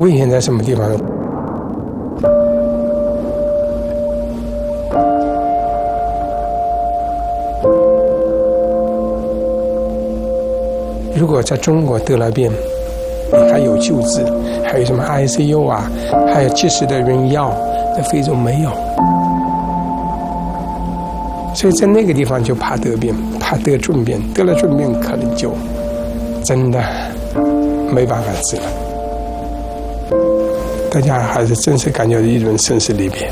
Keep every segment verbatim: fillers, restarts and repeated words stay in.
危险在什么地方？如果在中国得了病，还有救治，还有什么 I C U 啊，还有及时的用药，在非洲没有。所以在那个地方就怕得病，怕得重病，得了重病可能就真的没办法治了。大家还是真是感觉一种生死离别。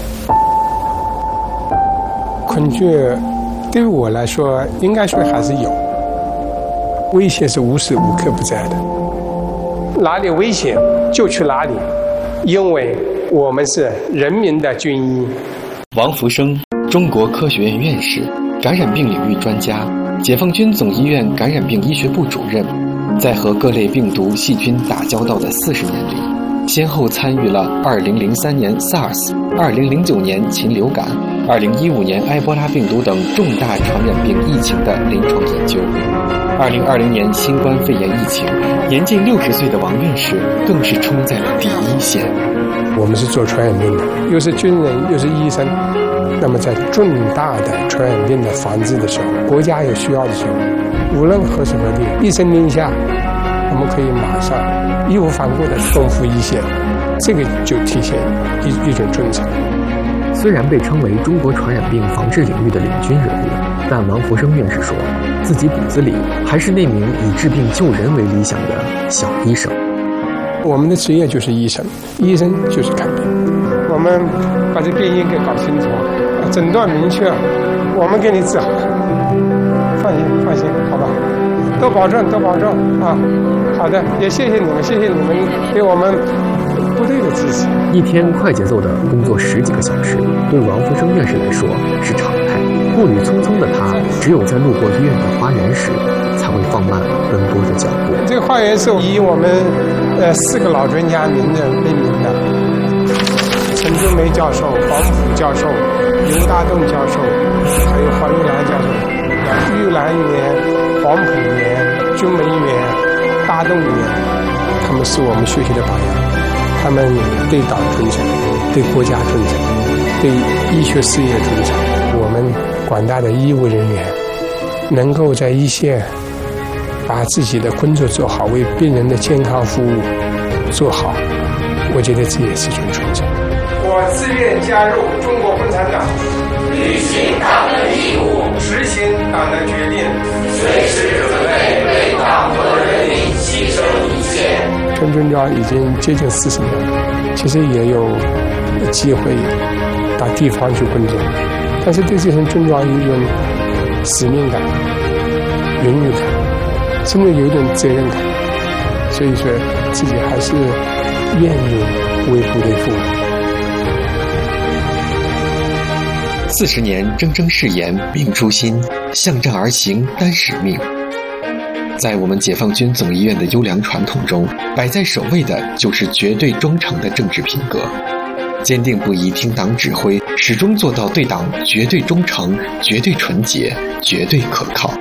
恐惧对于我来说，应该说还是有。威胁是无时无刻不在的，哪里危险就去哪里，因为我们是人民的军医。 王福生，中国科学院院士，感染病领域专家，解放军总医院感染病医学部主任，在和各类病毒细菌打交道的四十年里，先后参与了二零零三年 SARS、二零零九年禽流感、二零一五年埃博拉病毒等重大传染病疫情的临床研究。二零二零年新冠肺炎疫情，年近六十岁的王院士更是冲在了第一线。 我们是做传染病的，又是军人又是医生，那么在重大的传染病的防治的时候，国家有需要的时候，无论何时何地，一声令下，我们可以马上义无反顾地奔赴一线，这个就体现一一种忠诚。 虽然被称为中国传染病防治领域的领军人物，但王福生院士说，自己骨子里还是那名以治病救人为理想的小医生。 我们的职业就是医生，医生就是看病。我们把这病因给搞清楚，诊断明确，我们给你治好。放心，放心，好吧？多保重，多保重啊！好的，也谢谢你们，谢谢你们给我们部队的支持。 一天快节奏的工作十几个小时，对王福生院士来说是常态。步履匆匆的他，只有在路过医院的花园时，才会放慢奔波的脚步。 这个花园是以我们呃四个老专家名字命名的：陈春梅教授、黄埔教授、刘大栋教授，还有黄玉兰教授。玉兰园、黄埔园、军门园、大栋园，他们是我们学习的榜样。他们对党忠诚，对国家忠诚，对医学事业忠诚。我们广大的医务人员能够在一线把自己的工作做好，为病人的健康服务做好，我觉得这也是一种忠诚。我自愿加入中国共产党， 履行党的义务， 执行党的决定， 随时准备为党和人民牺牲一切。 陈军庄已经接近四十年了，其实也有机会到地方去工作，但是对这份军庄有一种使命感、荣誉感，甚至有一种责任感，所以说自己还是愿意为部队服务。 四十年铮铮誓言，秉初心，向战而行，担使命。在我们解放军总医院的优良传统中，摆在首位的就是绝对忠诚的政治品格，坚定不移听党指挥，始终做到对党绝对忠诚、绝对纯洁、绝对可靠。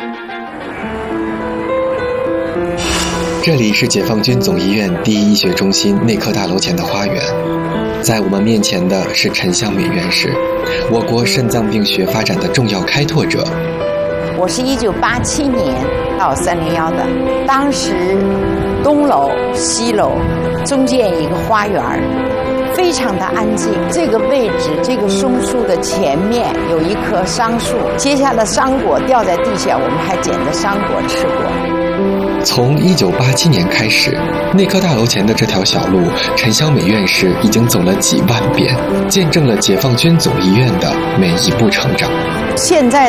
这里是解放军总医院第一医学中心内科大楼前的花园，在我们面前的是陈香美院士，我国肾脏病学发展的重要开拓者。 我是一九八七年到三零幺的，当时东楼西楼中间一个花园，非常的安静。这个位置，这个松树的前面有一棵桑树，接下的桑果掉在地下，我们还捡着桑果吃过。 从一九八七年开始，内科大楼前的这条小路，陈香美院士已经走了几万遍，见证了解放军总医院的每一步成长。 现在